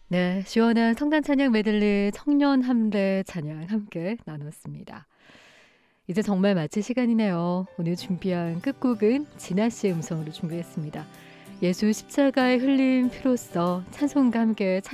네, 시원한 성단 찬양 메들리 청년 함대 찬양 함께 나눴습니다. 이제 정말 마칠 시간이네요. 오늘 준비한 끝곡은 진아 씨의 음성으로 준비했습니다. 예수 십자가에 흘린 피로써 찬송과 함께